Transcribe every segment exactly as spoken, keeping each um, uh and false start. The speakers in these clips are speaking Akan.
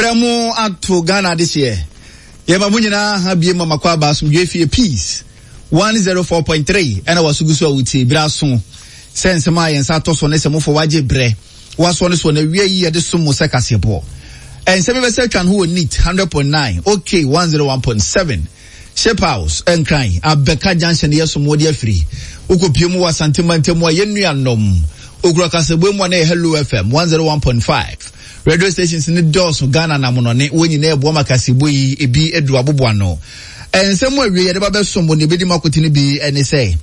Bremo ato Ghana this year. Yema munyina habie mama kwa basum dwefie peace one oh four point three ena wasuguso awuti braso sense ma yensa to so ne se mofo waje bre waso ne so na wie yi de so mo sekasebo ense be se twan ho neat one hundred point nine okay one oh one point seven Shape House enkran abeka junction yeso mo de afiri ukopie mu wasantemante mu yenuanom ogura kasebo mu na Hello F M one oh one point five radio stations in the doors Ghana na monone wonyi na ebo makasebo yi ebi edu abobo ano ensem awie ye de ba sombo ne bedi makoti ne bi ene say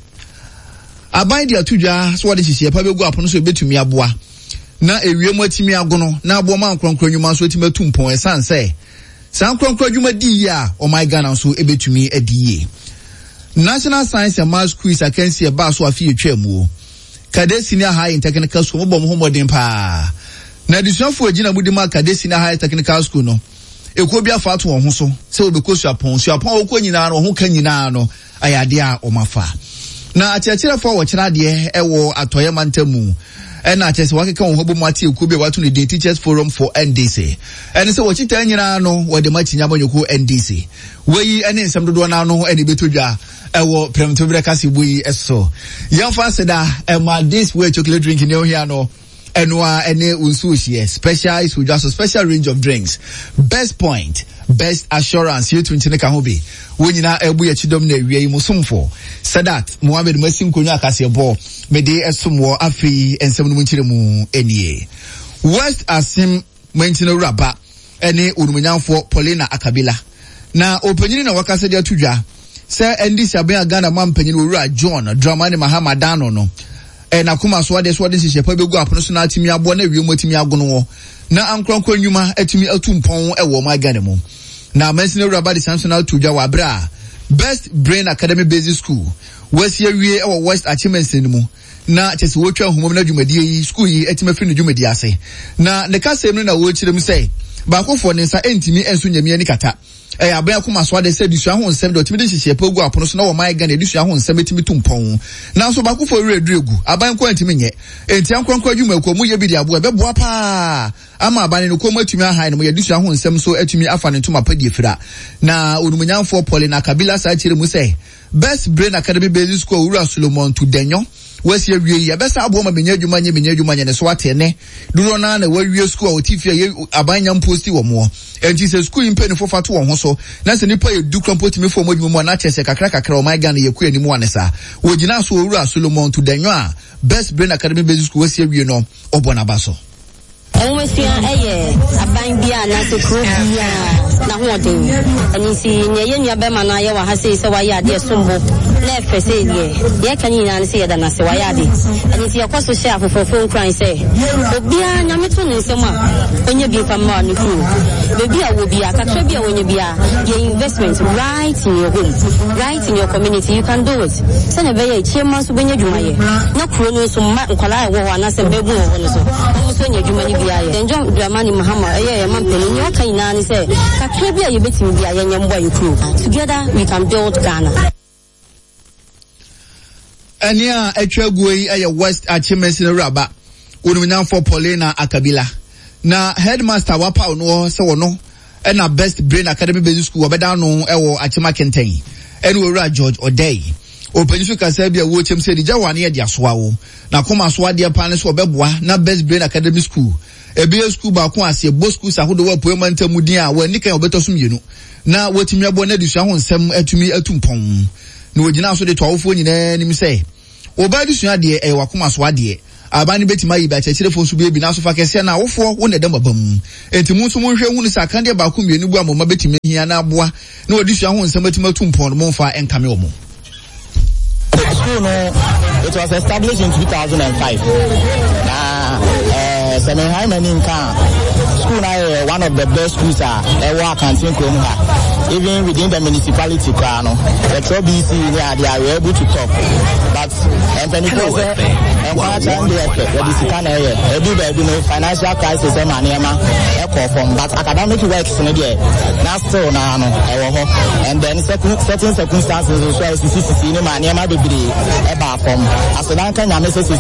aban dia tudwa so wode hihie pa begu apono so betumi aboa na ewie mu atimi agono na abo ma nkronkro nwuma so atimi atumpon esan say san nkronkro nwuma di ya o my Ghana so ebetumi adiye National Science and Maths Quiz akansi e ba so afi etwamu Kade Senior High and Technical School mo bom ho modern pa na disuafo agina mudima Kade Senior High Technical School no eko bia fa to ho so se obekosu apon su apon okwo nyina no ho ka nyina no ayade a o mafa na akyekere fo wo kyera de ewo atoye mantamu ena akyese wakeka wo hobo mate eko bia watu ne Teachers Forum for N D C ene se wo kyita nyina no wo de machinya banyoko N D C weyi ene nsem dodo na no ene betodwa ewo premto brekasi buyi eso yamfa seda ema this way chocolate drink ne o hia no Enwa ene unsushi special is with just special range of drinks. Best point, best assurance. You twin ka hobi. Wonyina ebu ya chidom na ewie musumfo. Sadat Muhammad Masim konya akasebo. Mede esumwo afi ensem no munchire mu enie. West Asim menchino raba ene unumunyanfo Paulina Akabila. Na openyini na wakase dia tudwa. Se N D C aben Ghana ma mpenyini owura John Dramani Mahama Dano no. E na kuma so ade so ade hihye pa begu apono so na atimi abo na wie mu atimi agono na ankronkro nwuma atimi atumpon e wo ma Ghana mu na Mesina Raba de Samsonal Tudwa wa bra Best Brain Academy Basic School wasi awie e wo West Achievements mu na chese wo twa humom na dwumadie yi school yi atimi afiri no dwumadie ase na ne kasem no na wo kyerem sei ba kofo ne nsa entimi enso nyamia ni kata eh aban akoma so ade se disua ho nsem de otimi de hihye pa gu apono so na wo mai Ghana disua ho nsem etimi tumpon na so ba kofo ere duregu aban ko entimi nye enti ankronkro adwuma ko mu ye bi de abo e beboa pa ama aban ne ko mu atimi ahan no ye disua ho nsem so atimi afa ne ntoma pa die fira na onumunyanfo Paulina Kabila sa kyere mu se Best Brain Academy Basic School Ura Solomon Tudenyo wasi awie ya besa abo ma benya adwuma nye benya adwuma nye ne so atene duro na na wawie school otifia ye abanyam posti wo mo enti se school impeni fo fato wo ho so na se nipa ye du krampo timi fo mo adwuma mo na chese kakra kakra o my Ghana ye ku ani mu anesa wogina so Owura Solomon Tudenyo a Best Brain Academy Basic School wasi awie no obona baso Onwesia eye aban bia na se kro bia na ho den ani si nye ye nua be ma na ye wa ha se se wa ya de sombo na efe se ye ye kan nyina se ye da na se wa ya de ani si yakoso share afofofo nkran se obia nyame to ne nsem a onye bi fam ma ne ku bebi a wo bia kakra bia onye bia ye investment right in your home right in your community you can do it se na be ye chiema so benye dwuma ye na kuro no so ma nkwala e wo ho na se bebu wo no so mo so nya dwuma ni bia ye John Dramani Mahama eye man peli ni okan na ni se kakra bia ye betimi bia ye nyembo ye ku together we can build Ghana. Ania etwaguoi eye West Achievements no raba onumunyanfo Paulina Akabila na headmaster wapa no se wono e na Best Brain Academy Basic School obeda no e wo Achima Kenten ene Owura George Odei opensu kasa bia wo chem se di jawane ye dia soa wo na koma soa dia pa ne so obeboa na Best Brain Academy School ebe school ba ko ase bo school sahodo wa poema ntamudin a wani kan obetosum yenu na watimi abo na disua ho nsem atumi atumpon na wogina so de twawofo nyina nim se oba disua de e wakoma so ade abani betima yi ba chechire fo so bi bi na so fa kese na awofo wo ne dem babam enti mu so mu hwe hu ni sakan de ba ko mienu bu amoma betimi hia na aboa na odisua ho nsem atumi atumpon mo mfa enkame omo. School no, it was established in two thousand five. Uh, uh, Semen High Meninka school now one of the best schools are ever canteen Kromha. Even within the municipality, Krano, the T B C they are able to talk. But and then it was and part time the effect. The Discipline area, every baby no financial crisis and maniama echo from. But academic works in the now still now and then certain certain circumstances also as you see in maniama be about from as long as I miss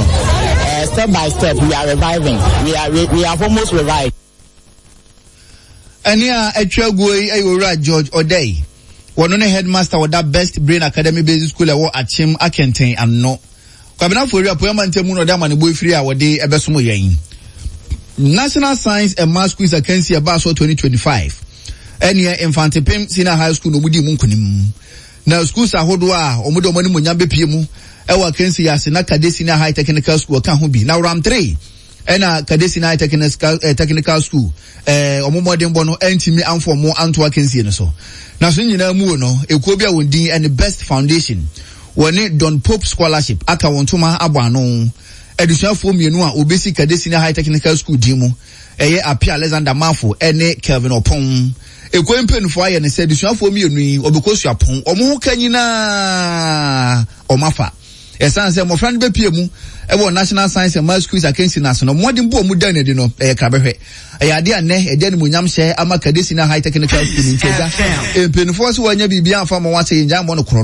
step by step we are reviving. We are we, we have almost revived. Any a Etwagui Ayora George O'Day. One on a headmaster with that best brain academy basic school at Achim Akenten and no. Kabina for your poem and Temuno Daman boy free our day a besumo yain. National Science and Math Quiz Akensi Abaso twenty twenty-five. Any infante pim senior high school no mudi munkunim. Now schools are hodwa omudo mani munyambe piemu. Ewa Akensi yase na Kade Senior High Technical School kan ho bi. Now round three. Ena Kade Senior High Technical uh, Technical School. Eh omo modern bono entimi amfo mo anto Akensi no so. Na so nyina mu no ekuo bia wondin and the best foundation. Wone Don Pope Scholarship aka wontoma abo ano. Edusuafo mienu a obesi Kade Senior High Technical School dimu. Eye Apia Alexander Mafo ene Kelvin Opon. Ekwo mpenfo aye ne se edusuafo mienu yi obekosu apon. Omo ho kanyina omafa. Esan se mo friend be pie mu e wo National Science and Math Quiz Akensi naso no modin bo mu dan ne de no e kabehwe e ade ane e de ne munyam hye ama Kade Senior High Technical School ntega e mpenfo so wanya bibia afa mo wase nja mo no